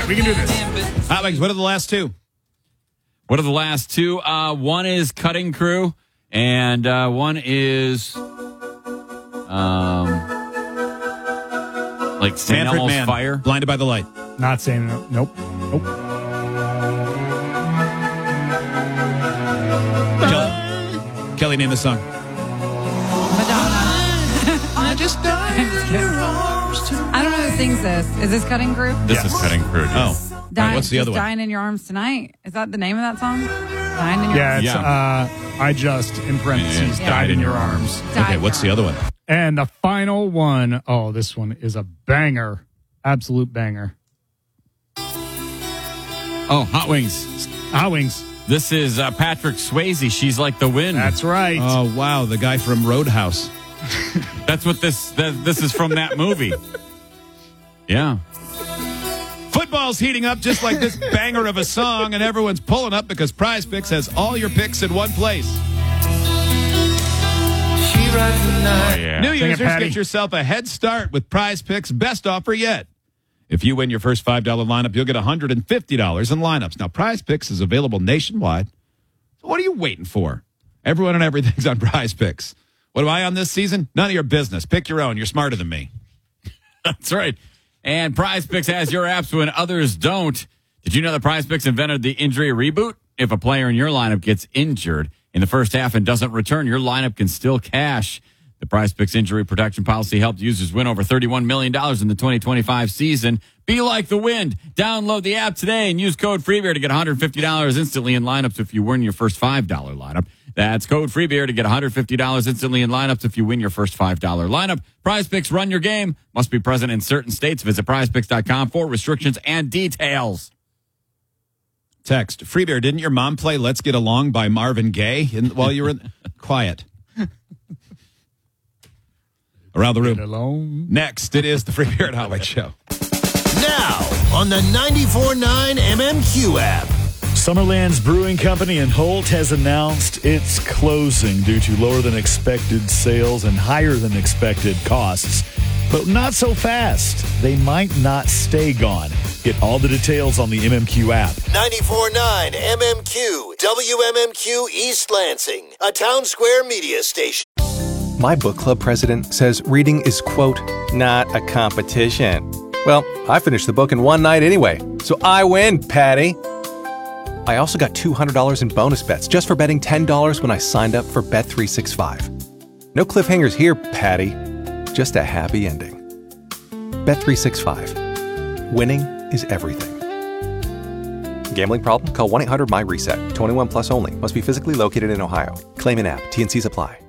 We can do this. Hot Wings, what are the last two? What are the last two? One is Cutting Crew, and one is like St. Manfred Elmo's Mann, Fire. Blinded by the Light. Not saying no. Nope. Kelly, name the song. Madonna. I just died in your arms tonight. I don't know who sings this. Is this Cutting Crew? This is Cutting Crew. Dude. Oh. Right, what's the other one? Dying in Your Arms Tonight. Is that the name of that song? Dying in Your Yeah, Arms. it's I just, in parentheses, died in your arms. Okay, what's the other one? And the final one, oh, this one is a banger. Absolute banger. Oh, Hot Wings. Hot Wings. This is Patrick Swayze. She's Like the Wind. That's right. Oh, wow, the guy from Roadhouse. That's what this is from that movie. Yeah. Football's heating up just like this banger of a song, and everyone's pulling up because Prize Picks has all your picks in one place. Oh, yeah. New Sing it, users, Patty. get yourself a head start with Prize Picks' best offer yet. If you win your first $5 lineup, you'll get $150 in lineups. Now, Prize Picks is available nationwide. So what are you waiting for? Everyone and everything's on Prize Picks. What am I on this season? None of your business. Pick your own. You're smarter than me. That's right. And Prize Picks has your apps when others don't. Did you know that Prize Picks invented the injury reboot? If a player in your lineup gets injured in the first half and doesn't return, your lineup can still cash. The Prize Picks injury protection policy helped users win over $31 million in the 2025 season. Be like the wind. Download the app today and use code FREEBEER to get $150 instantly in lineups if you win your first $5 lineup. That's code FREEBEER to get $150 instantly in lineups if you win your first $5 lineup. Prize Picks, run your game. Must be present in certain states. Visit prizepicks.com for restrictions and details. Text. Freebeer, didn't your mom play Let's Get Along by Marvin Gaye while you were quiet? Around the room. Alone. Next, it is the Free Beer and Hot Wings Show. Now, on the 94.9 MMQ app. Summerlands Brewing Company in Holt has announced it's closing due to lower than expected sales and higher than expected costs. But not so fast. They might not stay gone. Get all the details on the MMQ app. 94.9 MMQ, WMMQ East Lansing, a Town Square media station. My book club president says reading is, quote, not a competition. Well, I finished the book in one night anyway, so I win, Patty. I also got $200 in bonus bets just for betting $10 when I signed up for Bet365. No cliffhangers here, Patty. Just a happy ending. Bet365. Winning is everything. Gambling problem? Call 1-800-MY-RESET. 21 plus only. Must be physically located in Ohio. Claim in app. T&Cs apply.